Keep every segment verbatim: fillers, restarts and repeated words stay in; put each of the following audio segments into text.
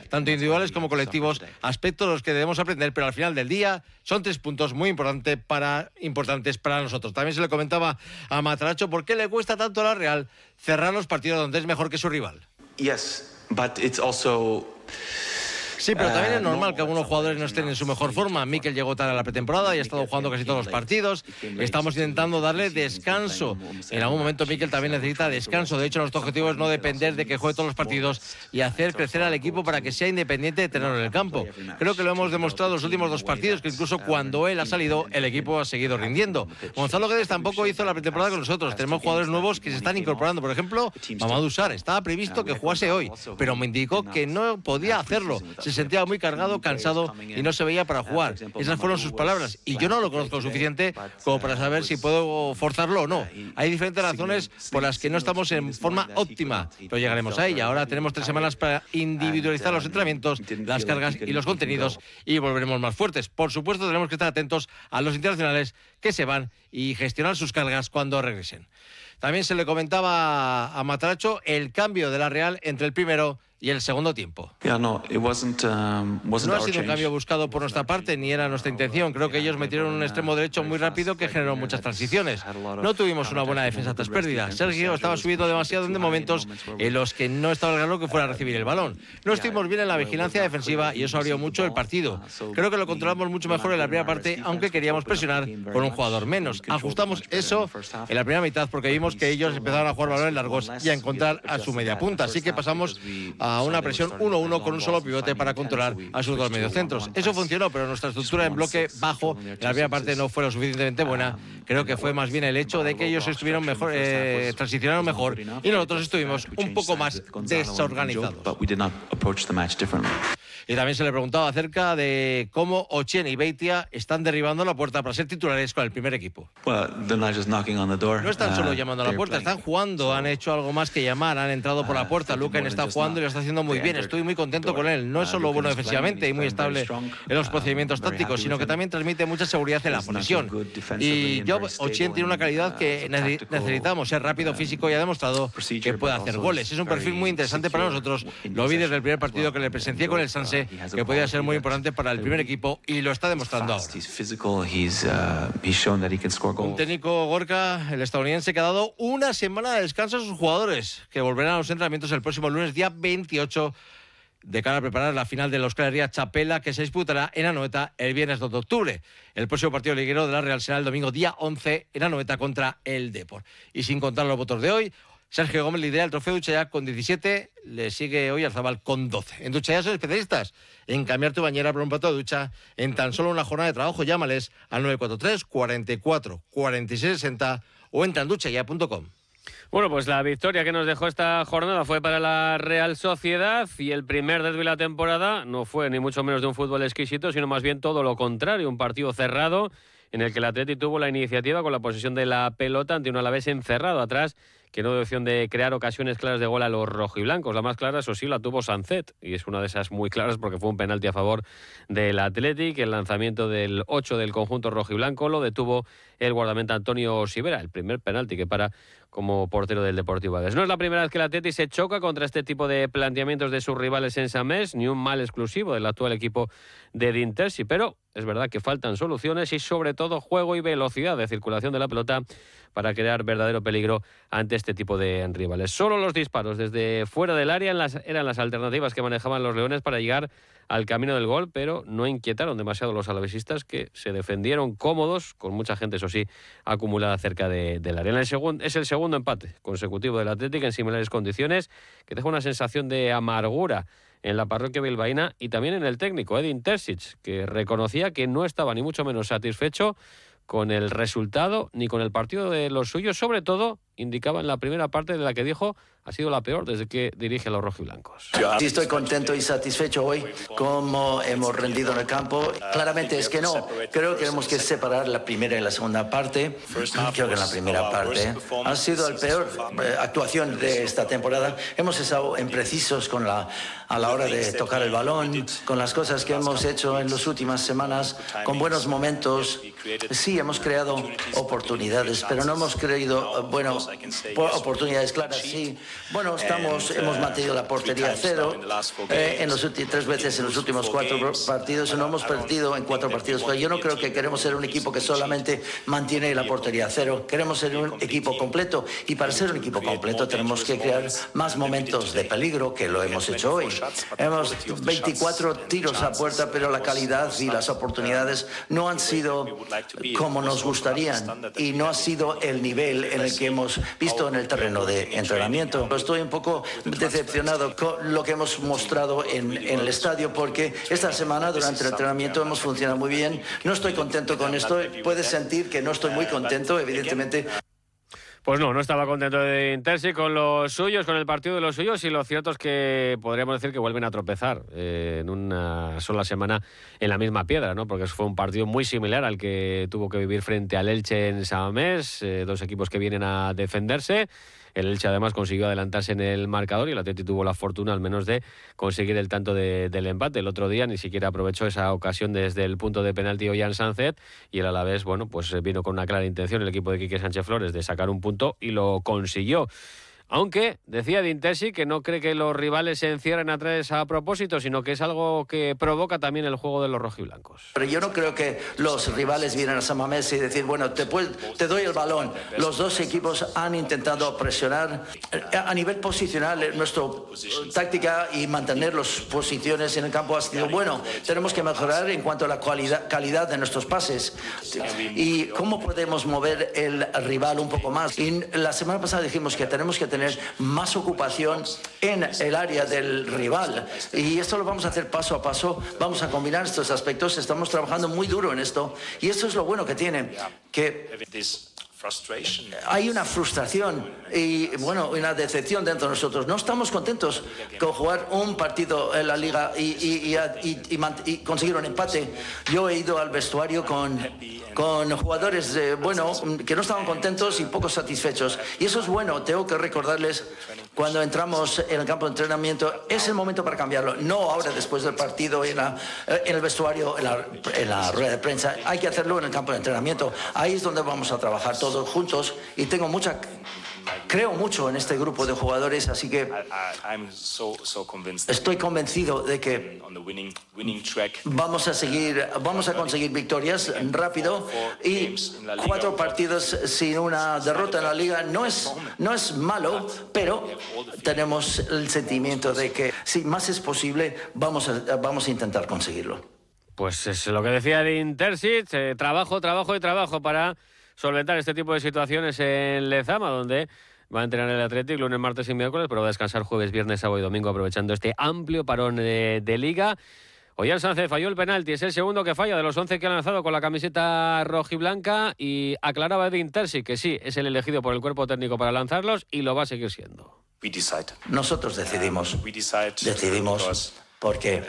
tanto individuales como colectivos, aspectos de los que debemos aprender, pero al final del día son tres puntos muy importantes para, importantes para nosotros. También se le comentaba a Mataracho por qué le cuesta tanto a la Real cerrar los partidos donde es mejor que su rival. Yes, but it's also... Sí, pero también es normal que algunos jugadores no estén en su mejor forma. Mikel llegó tarde a la pretemporada y ha estado jugando casi todos los partidos. Estamos intentando darle descanso. En algún momento Mikel también necesita descanso. De hecho, nuestro objetivo es no depender de que juegue todos los partidos y hacer crecer al equipo para que sea independiente de tenerlo en el campo. Creo que lo hemos demostrado en los últimos dos partidos, que incluso cuando él ha salido, el equipo ha seguido rindiendo. Gonzalo Guedes tampoco hizo la pretemporada con nosotros. Tenemos jugadores nuevos que se están incorporando. Por ejemplo, Mamadou Sarr. Estaba previsto que jugase hoy, pero me indicó que no podía hacerlo. Se sentía muy cargado, cansado y no se veía para jugar. Esas fueron sus palabras y yo no lo conozco lo suficiente como para saber si puedo forzarlo o no. Hay diferentes razones por las que no estamos en forma óptima, pero llegaremos a ella. Ahora tenemos tres semanas para individualizar los entrenamientos, las cargas y los contenidos y volveremos más fuertes. Por supuesto, tenemos que estar atentos a los internacionales que se van y gestionar sus cargas cuando regresen. También se le comentaba a Mataracho el cambio de la Real entre el primero y el segundo tiempo. Yeah, no, it wasn't, um, wasn't no ha our sido un change. cambio buscado por nuestra parte, ni era nuestra intención. Creo que ellos metieron un extremo derecho muy rápido que generó muchas transiciones. No tuvimos una buena defensa tras pérdidas. Sergio estaba subiendo demasiado en momentos en los que no estaba claro que fuera a recibir el balón. No estuvimos bien en la vigilancia defensiva y eso abrió mucho el partido. Creo que lo controlamos mucho mejor en la primera parte, aunque queríamos presionar con un jugador menos. Ajustamos eso en la primera mitad porque vimos que ellos empezaron a jugar balones largos y a encontrar a su media punta. Así que pasamos a una presión uno uno con un solo pivote para controlar a sus dos mediocentros. Eso funcionó, pero nuestra estructura en bloque bajo en la primera parte no fue lo suficientemente buena. Creo que fue más bien el hecho de que ellos estuvieron mejor, eh, transicionaron mejor y nosotros estuvimos un poco más desorganizados. Y también se le preguntaba acerca de cómo Ochen y Beitia están derribando la puerta para ser titulares con el primer equipo. No están solo llamando a la puerta, están jugando, han hecho algo más que llamar, han entrado por la puerta. Lucan está jugando y lo está haciendo muy bien, estoy muy contento con él. No es solo bueno defensivamente y muy estable en los procedimientos tácticos, sino que también transmite mucha seguridad en la posesión. Y Job Ochen tiene una calidad que necesitamos, es rápido, físico y ha demostrado que puede hacer goles. Es un perfil muy interesante para nosotros. Lo vi desde el primer partido que le presencié con el Sanse, que podía ser muy importante para el primer equipo y lo está demostrando ahora. Un técnico, Gorka, el estadounidense, que ha dado una semana de descanso a sus jugadores, que volverán a los entrenamientos el próximo lunes, día veintiocho, de cara a preparar la final de la Euskal Herria Txapela, que se disputará en Anoeta el viernes dos de octubre. El próximo partido liguero de la Real será el domingo día once en Anoeta contra el Depor. Y sin contar los votos de hoy, Sergio Gómez lidera el trofeo Duchayak con diecisiete, le sigue hoy Arzabal con doce. En Duchayak son especialistas en cambiar tu bañera por un plato de ducha en tan solo una jornada de trabajo. Llámales al nueve cuatro tres, cuarenta y cuatro, cuarenta y seis sesenta o entra en duchayak punto com. Bueno, pues la victoria que nos dejó esta jornada fue para la Real Sociedad y el primer derbi de la temporada no fue ni mucho menos de un fútbol exquisito, sino más bien todo lo contrario, un partido cerrado en el que el Atleti tuvo la iniciativa con la posesión de la pelota ante un Alavés encerrado atrás, que no dio opción de crear ocasiones claras de gol a los rojiblancos. La más clara, eso sí, la tuvo Sancet, y es una de esas muy claras porque fue un penalti a favor del Athletic. El lanzamiento del ocho del conjunto rojiblanco lo detuvo el guardameta Antonio Sivera, el primer penalti que para como portero del Deportivo Alavés. No es la primera vez que el Athletic se choca contra este tipo de planteamientos de sus rivales en San Mamés, ni un mal exclusivo del actual equipo de Dintersi, pero es verdad que faltan soluciones y sobre todo juego y velocidad de circulación de la pelota para crear verdadero peligro ante este tipo de rivales. Solo los disparos desde fuera del área eran las, eran las alternativas que manejaban los leones para llegar al camino del gol, pero no inquietaron demasiado los alavesistas, que se defendieron cómodos, con mucha gente, eso sí, acumulada cerca de, del área. En el segundo, es el segundo empate consecutivo del Athletic en similares condiciones, que deja una sensación de amargura en la parroquia bilbaína y también en el técnico, Edin Terzic, que reconocía que no estaba ni mucho menos satisfecho con el resultado ni con el partido de los suyos. Sobre todo, indicaba en la primera parte, de la que dijo ha sido la peor desde que dirige a los rojiblancos. Sí, estoy contento y satisfecho hoy como hemos rendido en el campo. Claramente es que no. Creo que tenemos que separar la primera y la segunda parte. Creo que en la primera parte ha sido la peor actuación de esta temporada. Hemos estado imprecisos con la, a la hora de tocar el balón, con las cosas que hemos hecho en las últimas semanas, con buenos momentos. Sí, hemos creado oportunidades, pero no hemos creído, bueno, oportunidades claras, sí. Bueno, estamos, hemos mantenido la portería a cero eh, en los últimos tres veces en los últimos cuatro partidos. No hemos perdido en cuatro partidos. Pero yo no creo que queremos ser un equipo que solamente mantiene la portería a cero. Queremos ser un equipo completo. Y para ser un equipo completo tenemos que crear más momentos de peligro, que lo hemos hecho hoy. Hemos veinticuatro tiros a puerta, pero la calidad y las oportunidades no han sido como nos gustarían y no ha sido el nivel en el que hemos visto en el terreno de entrenamiento. Estoy un poco decepcionado con lo que hemos mostrado en, en el estadio, porque esta semana durante el entrenamiento hemos funcionado muy bien. No estoy contento con esto. Puedes sentir que no estoy muy contento, evidentemente. Pues no, no estaba contento de Intersi con los suyos, con el partido de los suyos, y lo cierto es que podríamos decir que vuelven a tropezar eh, en una sola semana en la misma piedra, ¿no? Porque fue un partido muy similar al que tuvo que vivir frente al Elche en San Mamés, eh, dos equipos que vienen a defenderse. El Elche además consiguió adelantarse en el marcador y el Atleti tuvo la fortuna al menos de conseguir el tanto de, del empate. El otro día ni siquiera aprovechó esa ocasión desde el punto de penalti Ollán Sánchez, y el Alavés, bueno, pues vino con una clara intención el equipo de Quique Sánchez Flores de sacar un punto y lo consiguió. Aunque decía Dintesi que no cree que los rivales se encierren atrás a propósito, sino que es algo que provoca también el juego de los rojiblancos. Pero yo no creo que los rivales vienen a San Mamés y decir, bueno, te, puedo, te doy el balón. Los dos equipos han intentado presionar. A nivel posicional, nuestra táctica y mantener las posiciones en el campo ha sido bueno. Tenemos que mejorar en cuanto a la calidad, calidad de nuestros pases y cómo podemos mover el rival un poco más. Y la semana pasada dijimos que tenemos que tener tener más ocupación en el área del rival, y esto lo vamos a hacer paso a paso. Vamos a combinar estos aspectos. Estamos trabajando muy duro en esto, y esto es lo bueno que tiene, que hay una frustración y, bueno, una decepción dentro de nosotros. No estamos contentos con jugar un partido en la liga y, y, y, y, y, y conseguir un empate. Yo he ido al vestuario con, con jugadores eh, bueno, que no estaban contentos y poco satisfechos. Y eso es bueno. Tengo que recordarles, cuando entramos en el campo de entrenamiento, es el momento para cambiarlo. No ahora, después del partido, en, la, en el vestuario, en la, en la rueda de prensa. Hay que hacerlo en el campo de entrenamiento. Ahí es donde vamos a trabajar todos todos juntos, y tengo mucha creo mucho en este grupo de jugadores, así que estoy convencido de que vamos a seguir vamos a conseguir victorias rápido, y cuatro partidos sin una derrota en la liga no es no es malo, pero tenemos el sentimiento de que si más es posible vamos a, vamos a intentar conseguirlo. Pues es lo que decía de Intersit, eh, trabajo, trabajo y trabajo para solventar este tipo de situaciones en Lezama, donde va a entrenar el Athletic lunes, martes y miércoles, pero va a descansar jueves, viernes, sábado y domingo, aprovechando este amplio parón de, de Liga. Ollán Sánchez falló el penalti, es el segundo que falla de los once que ha lanzado con la camiseta rojiblanca, y aclaraba Edin Terzic que sí, es el elegido por el cuerpo técnico para lanzarlos y lo va a seguir siendo. Nosotros decidimos, decidimos porque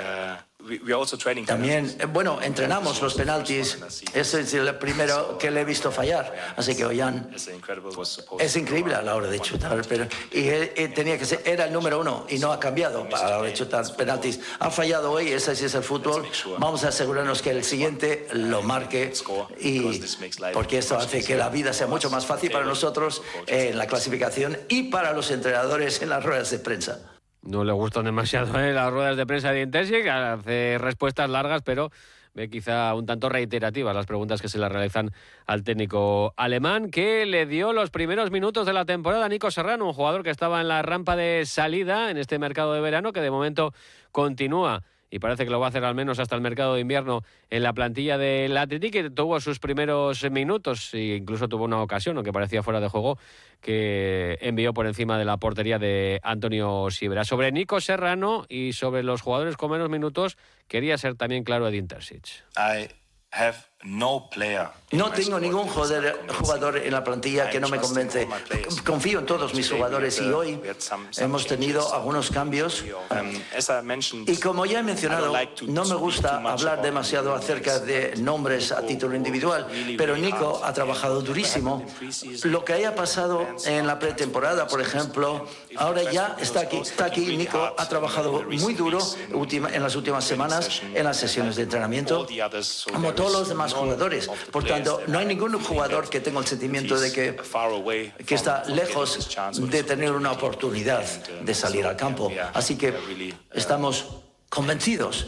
también, bueno, entrenamos los penaltis. Ese es el primero que le he visto fallar. Así que Ollán es increíble a la hora de chutar. Pero, y él, él tenía que ser, era el número uno y no ha cambiado a la hora de chutar penaltis. Ha fallado hoy, ese sí es el fútbol. Vamos a asegurarnos que el siguiente lo marque, y porque esto hace que la vida sea mucho más fácil para nosotros en la clasificación y para los entrenadores en las ruedas de prensa. No le gustan demasiado ¿eh? las ruedas de prensa de Intersi, que hace respuestas largas, pero ve quizá un tanto reiterativas las preguntas que se le realizan al técnico alemán, que le dio los primeros minutos de la temporada a Nico Serrano, un jugador que estaba en la rampa de salida en este mercado de verano, que de momento continúa y parece que lo va a hacer al menos hasta el mercado de invierno en la plantilla del Athletic, que tuvo sus primeros minutos e incluso tuvo una ocasión, aunque parecía fuera de juego, que envió por encima de la portería de Antonio Sibera. Sobre Nico Serrano y sobre los jugadores con menos minutos, quería ser también claro Edin Terzic. I have no player. No tengo ningún jugador en la plantilla que no me convence. Confío en todos mis jugadores, y hoy hemos tenido algunos cambios. Y como ya he mencionado, no me gusta hablar demasiado acerca de nombres a título individual, pero Nico ha trabajado durísimo. Lo que haya pasado en la pretemporada, por ejemplo, ahora ya está aquí. Está aquí. Nico ha trabajado muy duro en las últimas semanas en las sesiones de entrenamiento, como todos los demás más jugadores. Por tanto, no hay ningún jugador que tenga el sentimiento de que, que está lejos de tener una oportunidad de salir al campo. Así que estamos convencidos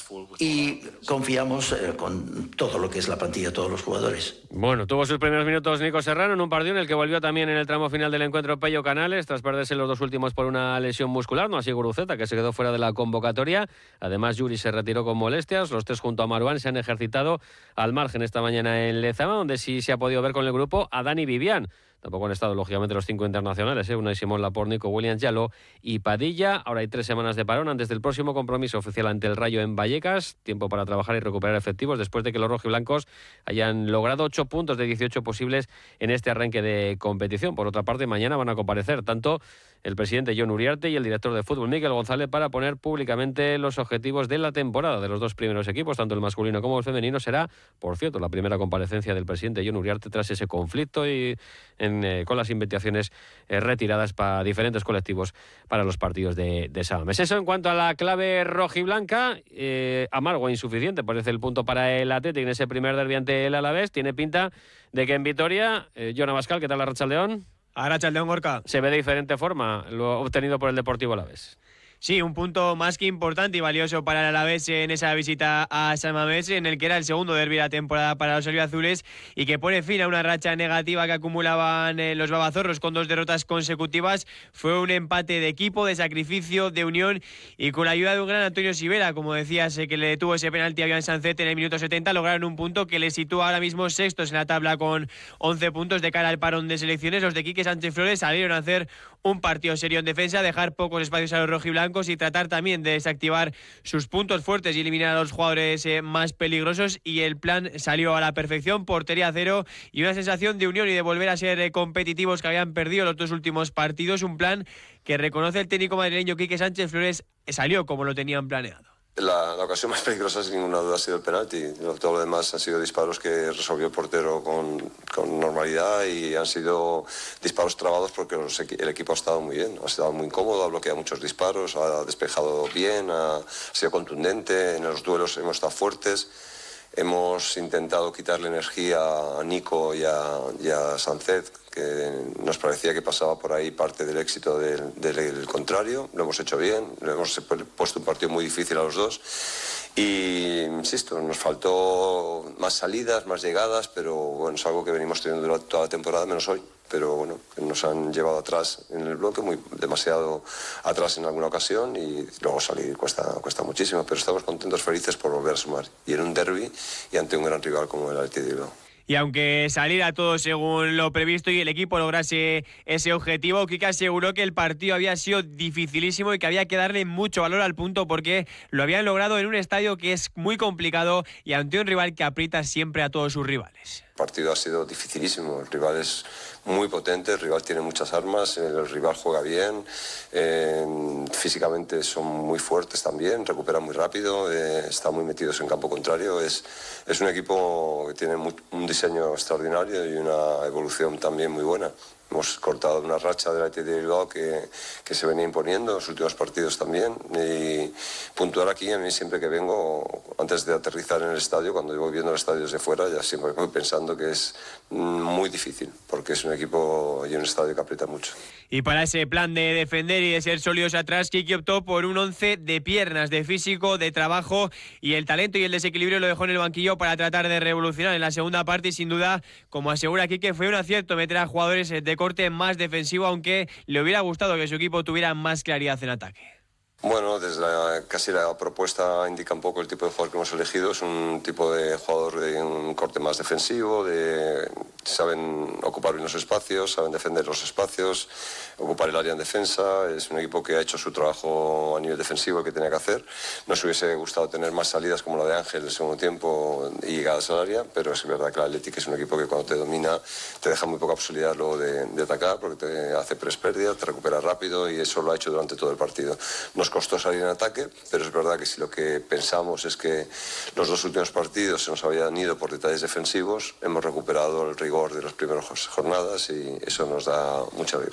y confiamos eh, con todo lo que es la plantilla, todos los jugadores. Bueno, tuvo sus primeros minutos Nico Serrano en un partido en el que volvió también en el tramo final del encuentro Pello Canales, tras perderse los dos últimos por una lesión muscular, no así Guruceta, que se quedó fuera de la convocatoria. Además, Yuri se retiró con molestias. Los tres junto a Marouane se han ejercitado al margen esta mañana en Lezama, donde sí se ha podido ver con el grupo a Dani Vivian. Tampoco han estado, lógicamente, los cinco internacionales, ¿eh? Unai Simón, Laporte, Nico Williams, Yalo y Padilla. Ahora hay tres semanas de parón antes del próximo compromiso oficial ante el Rayo en Vallecas. Tiempo para trabajar y recuperar efectivos después de que los rojiblancos hayan logrado ocho puntos de dieciocho posibles en este arranque de competición. Por otra parte, mañana van a comparecer tanto el presidente Jon Uriarte y el director de fútbol Miguel González para poner públicamente los objetivos de la temporada de los dos primeros equipos, tanto el masculino como el femenino. Será, por cierto, la primera comparecencia del presidente Jon Uriarte tras ese conflicto y en, eh, con las invitaciones eh, retiradas para diferentes colectivos para los partidos de, de Sábames. Eso en cuanto a la clave rojiblanca. eh, amargo e insuficiente parece el punto para el Athletic en ese primer derbi ante el Alavés. Tiene pinta de que en Vitoria, eh, Jon Abascal, ¿qué tal la Arratsaldeon? Arratsaldeon, Gorka. Se ve de diferente forma lo obtenido por el Deportivo Alavés. Sí, un punto más que importante y valioso para el Alavés en esa visita a San Mamés, en el que era el segundo derbi de la temporada para los albiazules y que pone fin a una racha negativa que acumulaban eh, los babazorros con dos derrotas consecutivas. Fue un empate de equipo, de sacrificio, de unión y con la ayuda de un gran Antonio Sivera, como decías, eh, que le detuvo ese penalti a Iván Sancet en el minuto setenta, lograron un punto que les sitúa ahora mismo sextos en la tabla con once puntos de cara al parón de selecciones. Los de Quique Sánchez Flores salieron a hacer un partido serio en defensa, dejar pocos espacios a los rojiblancos y tratar también de desactivar sus puntos fuertes y eliminar a los jugadores eh, más peligrosos, y el plan salió a la perfección. Portería cero y una sensación de unión y de volver a ser eh, competitivos que habían perdido los dos últimos partidos. Un plan que reconoce el técnico madrileño Quique Sánchez Flores salió como lo tenían planeado. La, la ocasión más peligrosa, sin ninguna duda, ha sido el penalti. Todo lo demás han sido disparos que resolvió el portero con, con normalidad y han sido disparos trabados porque los, el equipo ha estado muy bien, ha estado muy cómodo, ha bloqueado muchos disparos, ha despejado bien, ha, ha sido contundente, en los duelos hemos estado fuertes. Hemos intentado quitarle energía a Nico y a, y a Sancet, que nos parecía que pasaba por ahí parte del éxito del, del, del contrario. Lo hemos hecho bien, le hemos puesto un partido muy difícil a los dos. Y, insisto, nos faltó más salidas, más llegadas, pero bueno, es algo que venimos teniendo durante toda la temporada, menos hoy. Pero bueno, nos han llevado atrás en el bloque, muy demasiado atrás en alguna ocasión, y luego salir cuesta, cuesta muchísimo, pero estamos contentos, felices por volver a sumar. Y en un derbi y ante un gran rival como el Athletic de Bilbao. Y aunque saliera todo según lo previsto y el equipo lograse ese objetivo, Quique aseguró que el partido había sido dificilísimo y que había que darle mucho valor al punto porque lo habían logrado en un estadio que es muy complicado y ante un rival que aprieta siempre a todos sus rivales. El partido ha sido dificilísimo, el rival es muy potente, el rival tiene muchas armas, el rival juega bien, eh, físicamente son muy fuertes también, recuperan muy rápido, eh, están muy metidos en campo contrario. Es, es un equipo que tiene muy, un diseño extraordinario y una evolución también muy buena. Hemos cortado una racha del Athletic de Bilbao que, que se venía imponiendo en los últimos partidos también. Y puntuar aquí, a mí siempre que vengo, antes de aterrizar en el estadio, cuando voy viendo el estadio desde fuera, ya siempre voy pensando que es muy difícil, porque es un equipo y un estadio que aprieta mucho. Y para ese plan de defender y de ser sólidos atrás, Quique optó por un once de piernas, de físico, de trabajo, y el talento y el desequilibrio lo dejó en el banquillo para tratar de revolucionar en la segunda parte. Y sin duda, como asegura Quique, fue un acierto meter a jugadores de corte más defensivo, aunque le hubiera gustado que su equipo tuviera más claridad en ataque. Bueno, desde la, casi la propuesta indica un poco el tipo de jugador que hemos elegido. Es un tipo de jugador de un corte más defensivo, de, saben ocupar bien los espacios, saben defender los espacios, ocupar el área en defensa. Es un equipo que ha hecho su trabajo a nivel defensivo que tenía que hacer. Nos hubiese gustado tener más salidas como la de Ángel en el segundo tiempo y llegadas al área, pero es verdad que el Athletic es un equipo que cuando te domina te deja muy poca posibilidad luego de, de atacar, porque te hace tres pérdidas, te recupera rápido, y eso lo ha hecho durante todo el partido. Nos costó salir en ataque, pero es verdad que si lo que pensamos es que los dos últimos partidos se nos habían ido por detalles defensivos, hemos recuperado el rigor de las primeras jornadas y eso nos da mucha alegría.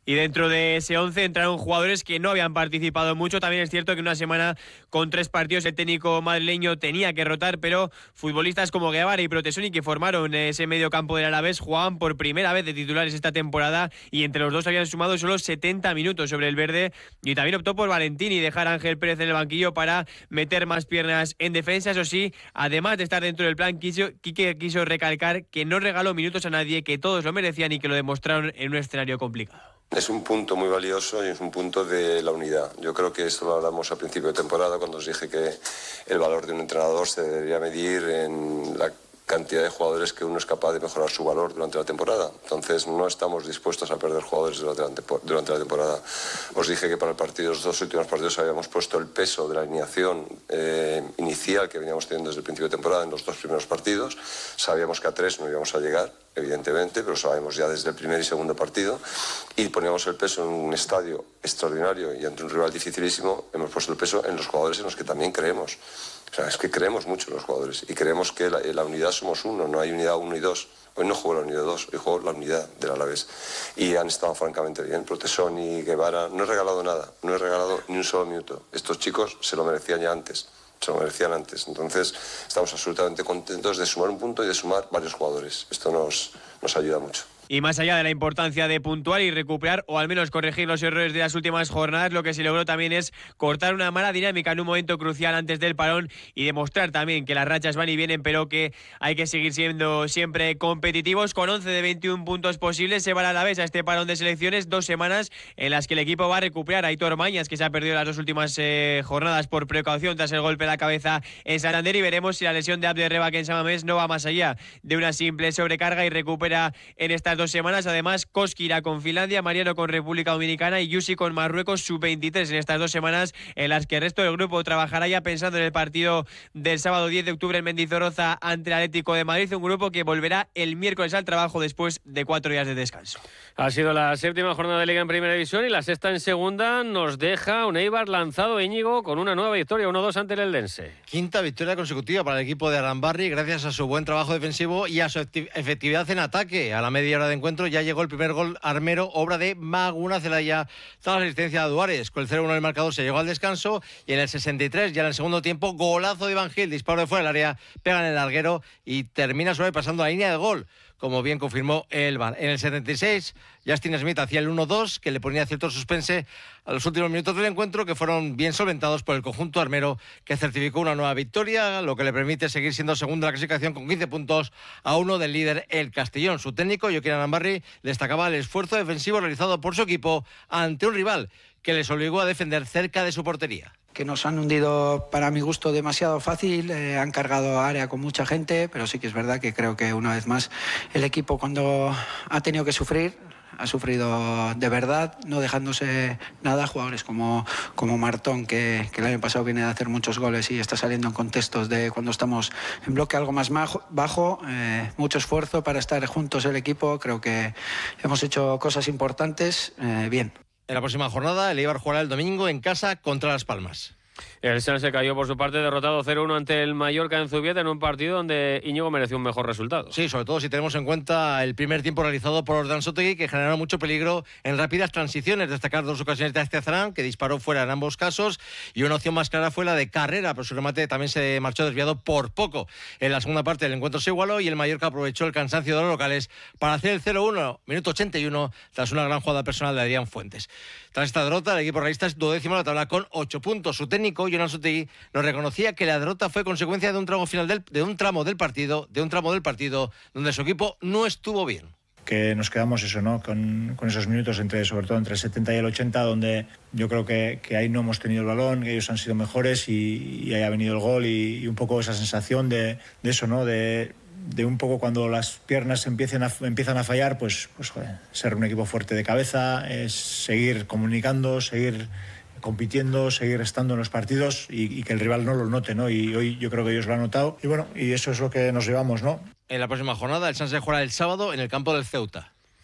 Y dentro de ese once entraron jugadores que no habían participado mucho. También es cierto que una semana con tres partidos el técnico madrileño tenía que rotar, pero futbolistas como Guevara y Protesoni, que formaron ese medio campo del Alavés, jugaban por primera vez de titulares esta temporada y entre los dos habían sumado solo setenta minutos sobre el verde. Y también optó por Valentín y dejar a Ángel Pérez en el banquillo para meter más piernas en defensa. Eso sí, además de estar dentro del plan, quiso, Quique quiso recalcar que no regaló minutos a nadie, que todos lo merecían y que lo demostraron en un escenario complicado. Es un punto muy valioso y es un punto de la unidad. Yo creo que esto lo hablamos a principio de temporada cuando os dije que el valor de un entrenador se debería medir en la cantidad de jugadores que uno es capaz de mejorar su valor durante la temporada. Entonces no estamos dispuestos a perder jugadores durante, durante la temporada. Os dije que para el partido, los dos últimos partidos habíamos puesto el peso de la alineación eh, inicial que veníamos teniendo desde el principio de temporada en los dos primeros partidos. Sabíamos que a tres no íbamos a llegar, evidentemente, pero sabemos ya desde el primer y segundo partido, y poníamos el peso en un estadio extraordinario y ante un rival dificilísimo. Hemos puesto el peso en los jugadores en los que también creemos. O sea, es que creemos mucho en los jugadores y creemos que la, la unidad somos uno, no hay unidad uno y dos. Hoy no juego la unidad dos, hoy juego la unidad del Alavés. Y han estado francamente bien. Protesoni, Guevara, no he regalado nada, no he regalado ni un solo minuto. Estos chicos se lo merecían ya antes, se lo merecían antes. Entonces estamos absolutamente contentos de sumar un punto y de sumar varios jugadores. Esto nos, nos ayuda mucho. Y más allá de la importancia de puntuar y recuperar o al menos corregir los errores de las últimas jornadas, lo que se logró también es cortar una mala dinámica en un momento crucial antes del parón y demostrar también que las rachas van y vienen, pero que hay que seguir siendo siempre competitivos. Con once de veintiún puntos posibles se va a la vez a este parón de selecciones, dos semanas en las que el equipo va a recuperar a Aitor Mañas, que se ha perdido las dos últimas eh, jornadas por precaución tras el golpe a la cabeza en Santander, y veremos si la lesión de Abder Rebak en San Mamés no va más allá de una simple sobrecarga y recupera en esta dos semanas. Además, Koski irá con Finlandia, Mariano con República Dominicana y Yusi con Marruecos sub veintitrés en estas dos semanas en las que el resto del grupo trabajará ya pensando en el partido del sábado diez de octubre en Mendizorroza ante el Atlético de Madrid, un grupo que volverá el miércoles al trabajo después de cuatro días de descanso. Ha sido la séptima jornada de Liga en Primera División y la sexta en Segunda. Nos deja un Eibar lanzado, Íñigo, con una nueva victoria, uno dos ante el Eldense. Quinta victoria consecutiva para el equipo de Arambarri gracias a su buen trabajo defensivo y a su efectividad en ataque. A la media hora de encuentro ya llegó el primer gol armero, obra de Maguna Zelaya, tras la asistencia de Duárez. Con el cero uno del marcador se llegó al descanso y en el sesenta y tres, ya en el segundo tiempo, golazo de Iván Gil, disparo de fuera del área, pega en el larguero y termina suave pasando la línea de gol, como bien confirmó el V A R. En el setenta y seis, Justin Smith hacía el uno dos, que le ponía cierto suspense a los últimos minutos del encuentro, que fueron bien solventados por el conjunto armero, que certificó una nueva victoria, lo que le permite seguir siendo segundo en la clasificación con quince puntos a uno del líder, el Castellón. Su técnico, Joaquín Arambarri, destacaba el esfuerzo defensivo realizado por su equipo ante un rival que les obligó a defender cerca de su portería. Que nos han hundido, para mi gusto, demasiado fácil, eh, han cargado área con mucha gente, pero sí que es verdad que creo que una vez más el equipo, cuando ha tenido que sufrir, ha sufrido de verdad, no dejándose nada. Jugadores como, como Martón, que, que el año pasado viene de hacer muchos goles y está saliendo en contextos de cuando estamos en bloque algo más bajo, eh, mucho esfuerzo para estar juntos el equipo. Creo que hemos hecho cosas importantes, eh, bien. En la próxima jornada, el Eibar jugará el domingo en casa contra Las Palmas. El San se cayó por su parte, derrotado cero uno ante el Mallorca en Zubieta, en un partido donde Íñigo mereció un mejor resultado. Sí, sobre todo si tenemos en cuenta el primer tiempo realizado por Ordansotegui, que generó mucho peligro en rápidas transiciones. Destacar dos ocasiones de Aztiazarán, que disparó fuera en ambos casos, y una opción más clara fue la de Carrera, pero su remate también se marchó desviado por poco. En la segunda parte el encuentro se igualó y el Mallorca aprovechó el cansancio de los locales para hacer el cero uno, minuto ochenta y uno, tras una gran jugada personal de Adrián Fuentes. Tras esta derrota, el equipo realista es duodécimo en la tabla con ocho puntos. Su técnico, Jonan Sotegui, nos reconocía que la derrota fue consecuencia de un tramo final del, de un tramo del partido, de un tramo del partido donde su equipo no estuvo bien. Que nos quedamos eso, ¿no? Con, con esos minutos entre, sobre todo entre el setenta y el ochenta, donde yo creo que, que ahí no hemos tenido el balón, que ellos han sido mejores y, y ahí ha venido el gol y, y un poco esa sensación de, de eso, ¿no? De, de un poco cuando las piernas empiezan a, empiezan a fallar, pues, pues joder, ser un equipo fuerte de cabeza, es seguir comunicando, seguir compitiendo, seguir estando en los partidos y, y que el rival no lo note, ¿no? Y hoy yo creo que ellos lo han notado y bueno, y eso es lo que nos llevamos, ¿no? En la próxima jornada el Sanse jugará el sábado en el campo del Ceuta.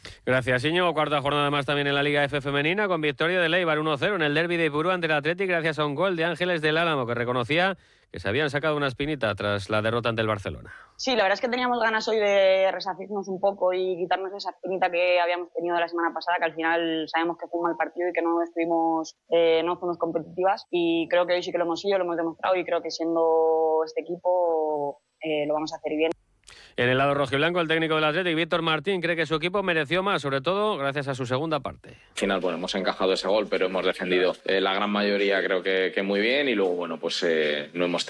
Gracias, Iñigo. Cuarta jornada más también en la Liga F femenina, con victoria de Eibar uno cero en el derbi de Ipurú ante el Athletic, gracias a un gol de Ángeles del Álamo, que reconocía que se habían sacado una espinita tras la derrota ante el Barcelona. Sí, la verdad es que teníamos ganas hoy de resarcirnos un poco y quitarnos esa espinita que habíamos tenido la semana pasada, que al final sabemos que fue un mal partido y que no estuvimos, eh, no fuimos competitivas, y creo que hoy sí que lo hemos sido, lo hemos demostrado, y creo que siendo este equipo eh, lo vamos a hacer bien. En el lado rojiblanco, el técnico del Athletic, Víctor Martín, cree que su equipo mereció más, sobre todo gracias a su segunda parte. Al final, bueno, hemos encajado ese gol, pero hemos defendido eh, la gran mayoría, creo que, que muy bien, y luego, bueno, pues eh, no hemos